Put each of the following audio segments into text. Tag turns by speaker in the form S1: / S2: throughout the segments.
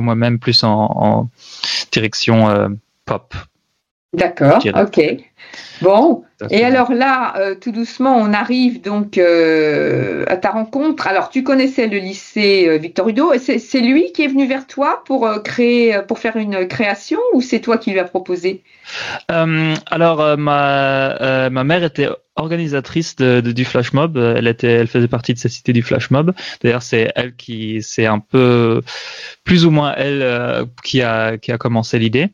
S1: moi-même, plus en direction pop.
S2: D'accord, ok. Bon, et alors là, tout doucement, on arrive donc à ta rencontre. Alors, tu connaissais le lycée Victor Hugo, et c'est lui qui est venu vers toi pour faire une création, ou c'est toi qui lui as proposé?
S1: Alors, ma mère était organisatrice du flash mob. Elle faisait partie de cette cité du flash mob. D'ailleurs, c'est un peu plus ou moins elle qui a commencé l'idée.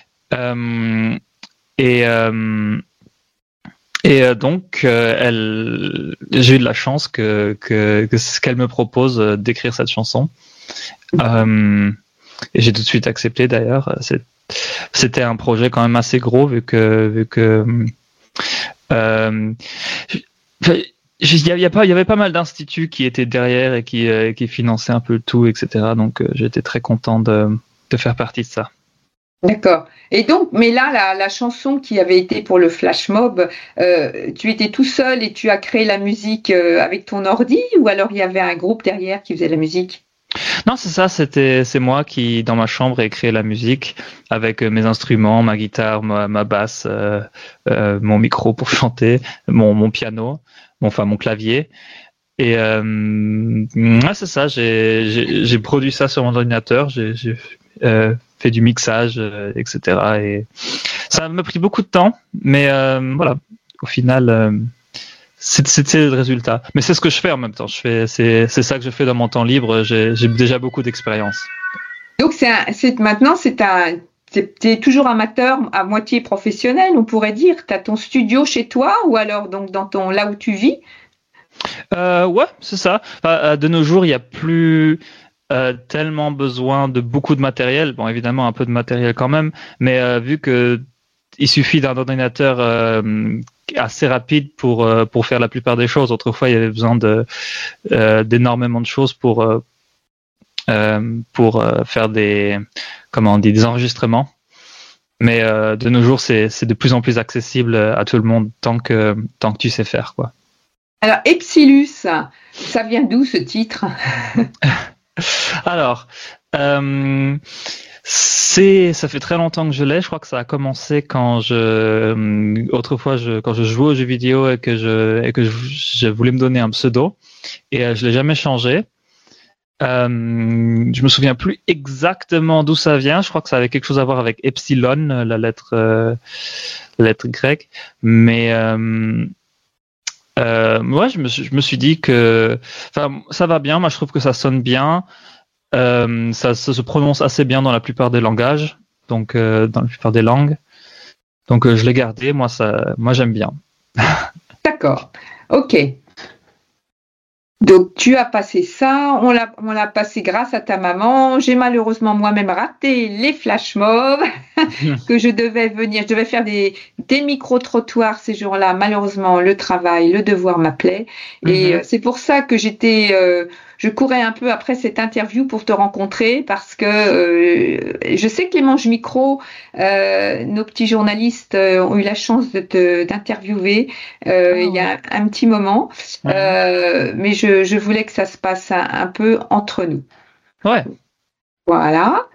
S1: Donc, j'ai eu de la chance qu'elle me propose d'écrire cette chanson. Et j'ai tout de suite accepté d'ailleurs. C'était un projet quand même assez gros vu que il y avait pas mal d'instituts qui étaient derrière et qui finançaient un peu le tout, etc. Donc j'étais très content de faire partie de ça.
S2: D'accord. Et donc, mais là, la chanson qui avait été pour le flash mob, tu étais tout seul et tu as créé la musique avec ton ordi, ou alors il y avait un groupe derrière qui faisait la musique?
S1: Non, c'est ça, c'est moi qui, dans ma chambre, ai créé la musique avec mes instruments, ma guitare, ma basse, mon micro pour chanter, mon piano, mon clavier. Et c'est ça, j'ai produit ça sur mon ordinateur, j'ai fait du mixage, etc. Et ça m'a pris beaucoup de temps, mais voilà, au final, c'était le résultat. Mais c'est ce que je fais en même temps. C'est ça que je fais dans mon temps libre. J'ai déjà beaucoup d'expérience.
S2: Donc maintenant t'es toujours amateur, à moitié professionnel, on pourrait dire. T'as ton studio chez toi, ou alors donc là où tu vis?
S1: Ouais, c'est ça. De nos jours, il n'y a plus tellement besoin de beaucoup de matériel. Bon, évidemment, un peu de matériel quand même, mais vu que il suffit d'un ordinateur assez rapide pour faire la plupart des choses. Autrefois, il y avait besoin d'énormément de choses pour faire des enregistrements. Mais de nos jours, c'est de plus en plus accessible à tout le monde tant que tu sais faire, quoi.
S2: Alors, Epsilus, ça vient d'où ce titre?
S1: Alors, ça fait très longtemps que je l'ai. Je crois que ça a commencé quand autrefois, quand je jouais aux jeux vidéo et que je voulais me donner un pseudo, et je l'ai jamais changé. Je me souviens plus exactement d'où ça vient. Je crois que ça avait quelque chose à voir avec Epsilon, la lettre grecque. Mais ouais, je me suis dit que, ça va bien. Moi, je trouve que ça sonne bien. Ça se prononce assez bien dans la plupart des langages, donc dans la plupart des langues. Donc je l'ai gardé. Moi, j'aime bien.
S2: D'accord. Ok. Donc tu as passé ça, on l'a passé grâce à ta maman. J'ai malheureusement moi-même raté les flash mobs je devais faire des micro-trottoirs ces jours-là. Malheureusement, le travail, le devoir m'appelait. Et c'est pour ça que je courais un peu après cette interview pour te rencontrer, parce que je sais que les manches micro, nos petits journalistes ont eu la chance d'interviewer il y a un petit moment, mais je voulais que ça se passe un peu entre nous.
S1: Ouais.
S2: Voilà.